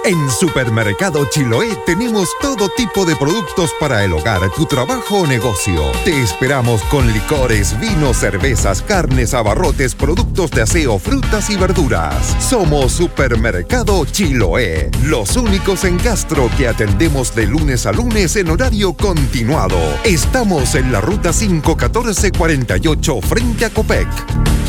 En Supermercado Chiloé tenemos todo tipo de productos para el hogar, tu trabajo o negocio. Te esperamos con licores, vinos, cervezas, carnes, abarrotes, productos de aseo, frutas y verduras. Somos Supermercado Chiloé, los únicos en Castro que atendemos de lunes a lunes en horario continuado. Estamos en la ruta 51448 frente a Copec.